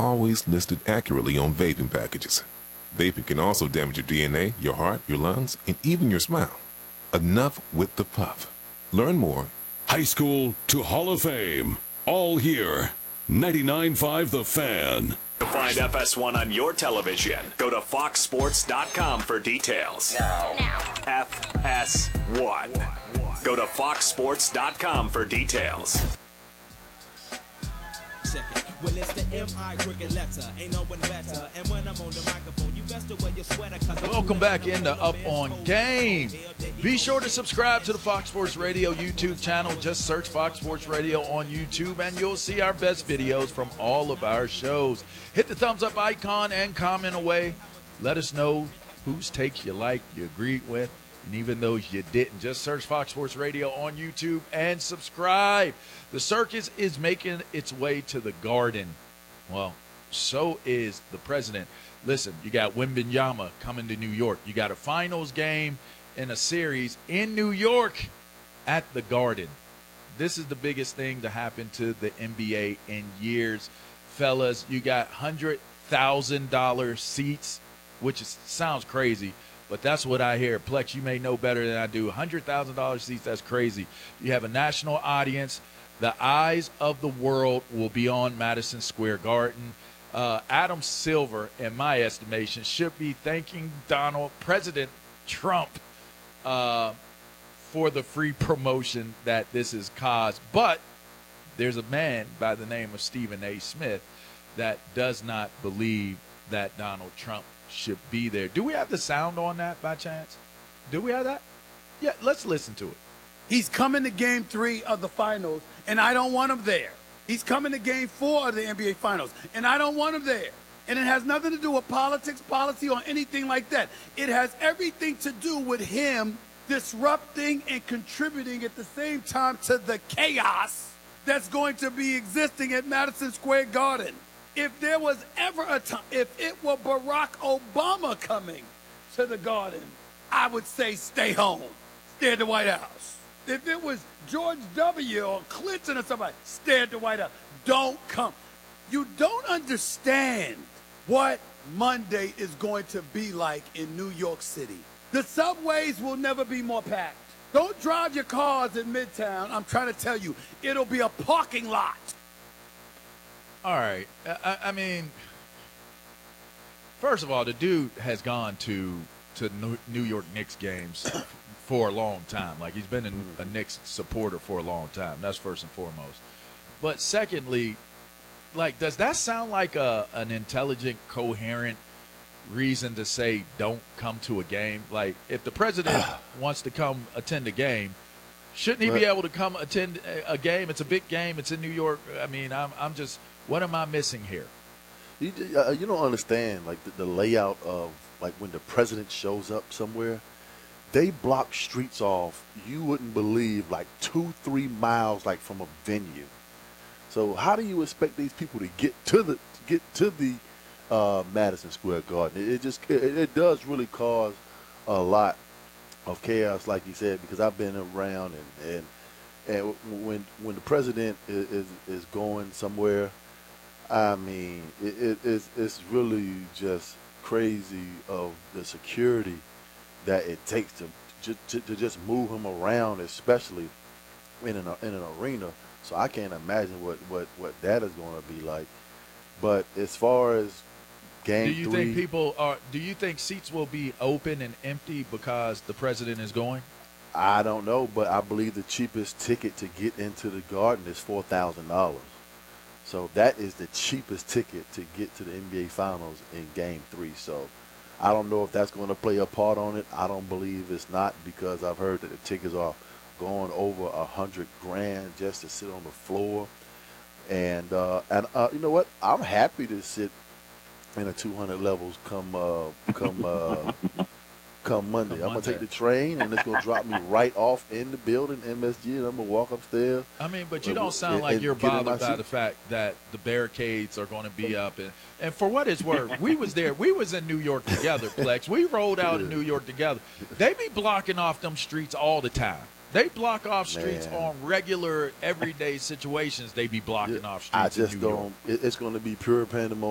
always listed accurately on vaping packages. Vaping can also damage your DNA, your heart, your lungs, and even your smile. Enough with the puff. Learn more. High school to Hall of Fame. All here. 99.5 The Fan. To find FS1 on your television, go to foxsports.com for details. Now. FS1. Go to foxsports.com for details. Well, it's the M.I. cricket letter. Ain't no one better. And when I'm on the microphone, you best to wear your sweater. Welcome back into Up on Game. Be sure to subscribe to the Fox Sports Radio YouTube channel. Just search Fox Sports Radio on YouTube, and you'll see our best videos from all of our shows. Hit the thumbs up icon and comment away. Let us know whose takes you like, you agreed with, and even those you didn't. Just search Fox Sports Radio on YouTube and subscribe. The circus is making its way to the Garden. Well, so is the president. Listen, you got Wembanyama coming to New York. You got a finals game in a series in New York at the Garden. This is the biggest thing to happen to the NBA in years. Fellas, you got $100,000 seats, which sounds crazy, but that's what I hear. Plex, you may know better than I do. $100,000 seats, that's crazy. You have a national audience. The eyes of the world will be on Madison Square Garden. Adam Silver, in my estimation, should be thanking President Trump for the free promotion that this has caused. But there's a man by the name of Stephen A. Smith that does not believe that Donald Trump should be there. Do we have the sound on that by chance? Do we have that? Yeah, let's listen to it. He's coming to Game 3 of the Finals, and I don't want him there. He's coming to Game 4 of the NBA Finals, and I don't want him there. And it has nothing to do with politics, policy, or anything like that. It has everything to do with him disrupting and contributing at the same time to the chaos that's going to be existing at Madison Square Garden. If there was ever a time, if it were Barack Obama coming to the Garden, I would say stay home, stay at the White House. If it was George W. or Clinton or somebody, stay at the White House. Don't come. You don't understand what Monday is going to be like in New York City. The subways will never be more packed. Don't drive your cars in Midtown. I'm trying to tell you, it'll be a parking lot. All right. I mean, first of all, the dude has gone to New York Knicks games for a long time. Like, he's been a Knicks supporter for a long time. That's first and foremost. But secondly, like, does that sound like an intelligent, coherent reason to say don't come to a game? Like, if the president wants to come attend a game, shouldn't he be able to come attend a game? It's a big game. It's in New York. I mean, I'm just, what am I missing here? You don't understand, like, the layout of, like, when the president shows up somewhere, they block streets off, you wouldn't believe, like 2-3 miles, like, from a venue. So how do you expect these people to get to the Madison Square Garden? It does really cause a lot of chaos, like you said, because I've been around and when the president is going somewhere, I mean, it's really just crazy of the security that it takes to just move him around, especially in an arena. So I can't imagine what that is going to be like. But as far as Game 3, do you think seats will be open and empty because the president is going? I don't know, but I believe the cheapest ticket to get into the Garden is $4,000. So that is the cheapest ticket to get to the NBA Finals in Game 3. So I don't know if that's going to play a part on it. I don't believe it's not, because I've heard that the tickets are going over $100,000 just to sit on the floor. And you know what? I'm happy to sit in the 200 levels come Monday. I'm going to take the train, and it's going to drop me right off in the building, MSG, and I'm going to walk upstairs. I mean, but you don't sound like you're bothered by the fact that the barricades are going to be up. And for what it's worth, we was there. We was in New York together, Plex. We rolled out in New York together. They be blocking off them streets all the time. They block off streets on regular, everyday situations. They be blocking off streets. I just don't. It's going to be pure pandemonium.